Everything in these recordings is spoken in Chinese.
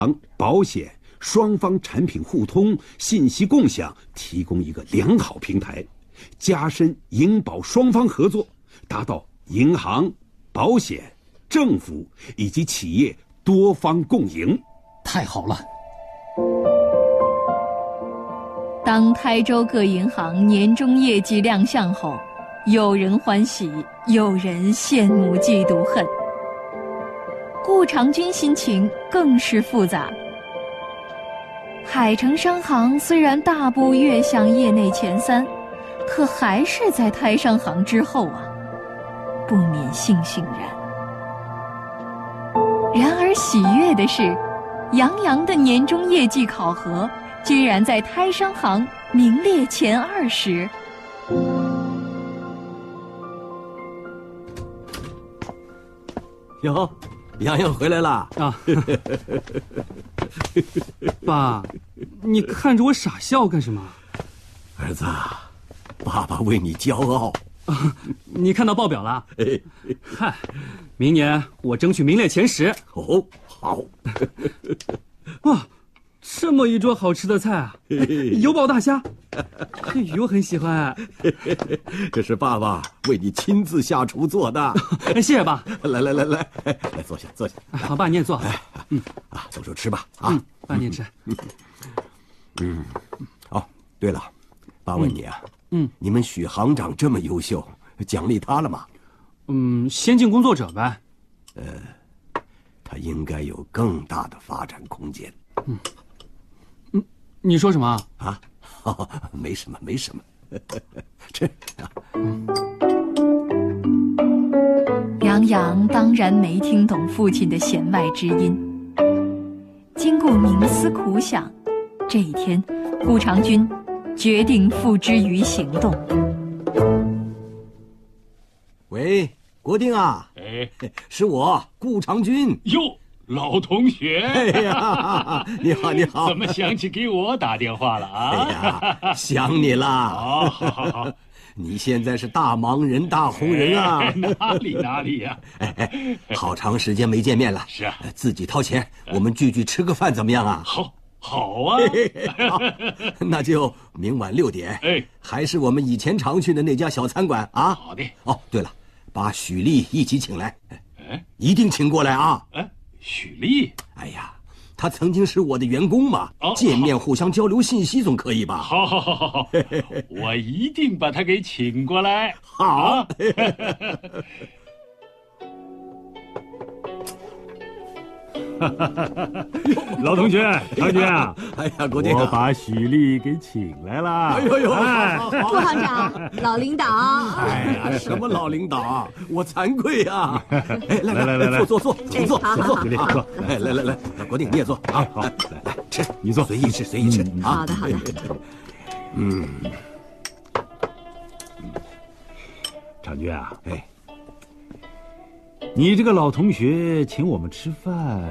保险双方产品互通、信息共享，提供一个良好平台，加深银保双方合作，达到银行、保险、政府以及企业多方共赢。 太好了！ 当台州各银行年终业绩亮相后，有人欢喜，有人羡慕嫉妒恨。顾长军心情更是复杂。海城商行虽然大步跃向业内前3，可还是在台商行之后啊，不免悻悻然。然而喜悦的是，杨洋的年终业绩考核居然在台商行名列前20。 哟，洋洋回来了啊！爸，你看着我傻笑干什么？ 儿子，爸爸为你骄傲。 你看到报表了？嗨，明年我争取名列前10。 哦，好。 哇，这么一桌好吃的菜啊！油爆大虾，这鱼我很喜欢。 这是爸爸为你亲自下厨做的。 谢谢爸。 来，坐下。 好，爸你也坐。 动手吃吧。啊， 爸你也吃。 哦，对了，爸问你啊，你们许行长这么优秀，奖励他了吗？ 先进工作者呗。 他应该有更大的发展空间。 你说什么啊？没什么。吃啊。 杨洋当然没听懂父亲的弦外之音。经过冥思苦想，这一天，顾长军决定付之于行动。 喂，国定啊，是我顾长军。 哟，老同学， 哎呀，你好， 怎么想起给我打电话了啊？ 哎呀，想你了。 好， 你现在是大忙人、大红人啊！ 哪里呀？ 好长时间没见面了。 是啊， 自己掏钱，我们聚吃个饭怎么样啊？ 好啊！ 好，那就明晚6点，还是我们以前常去的那家小餐馆啊。 好的。 哦，对了，把许丽一起请来，一定请过来啊。 许丽， 哎呀，他曾经是我的员工嘛，见面互相交流信息总可以吧？ 好，我一定把他给请过来。 好。 老同学，长军啊！ 哎呀，国定， 我把许丽给请来了。 哎呦， 顾行长，老领导。 哎呀，什么老领导啊，我惭愧呀！来，坐， 好， 来，国定你也坐啊！好，来吃， 你坐， 随意吃好啊！ 的。 长军啊，你这个老同学请我们吃饭，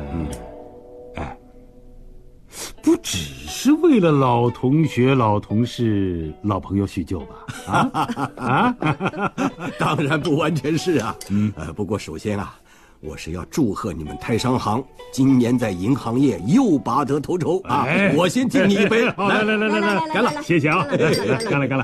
不只是为了老同学、老同事、老朋友叙旧吧？ 当然不完全是啊。不过首先啊，我是要祝贺你们台商行今年在银行业又拔得头筹啊！我先敬你一杯。 来，干了，谢谢啊！干了。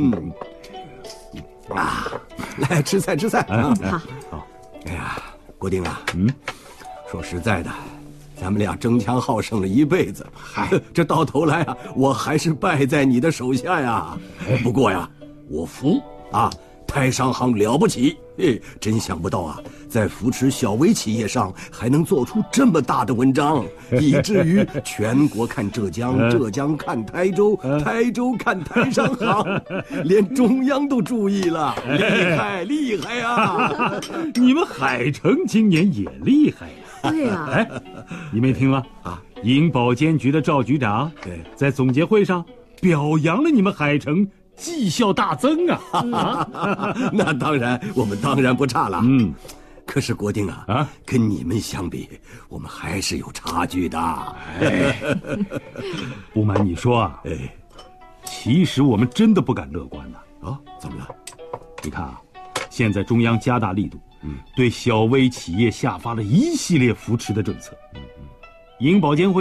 来吃菜啊！ 好。 哎呀，国定啊，说实在的，咱们俩争强好胜了一辈子，这到头来啊，我还是败在你的手下呀。不过呀，我服啊，台商行了不起，真想不到啊，在扶持小微企业上还能做出这么大的文章，以至于全国看浙江，浙江看台州，台州看台商行，连中央都注意了，厉害呀！ 你们海城今年也厉害呀！ 对呀， 你没听吗？银保监局的赵局长在总结会上表扬了你们海城绩效大增啊！ 那当然，我们当然不差了。可是国定啊，跟你们相比，我们还是有差距的。 不瞒你说啊，其实我们真的不敢乐观呐。 怎么了？ 你看啊，现在中央加大力度，对小微企业下发了一系列扶持的政策，银保监会